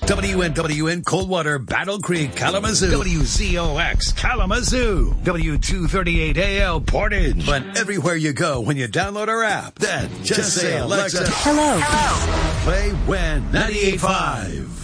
WNWN Coldwater, Battle Creek, Kalamazoo. WZOX, Kalamazoo. W238AL, Portage. But everywhere you go when you download our app, then just say, Alexa, Hello. play WIN 98.5.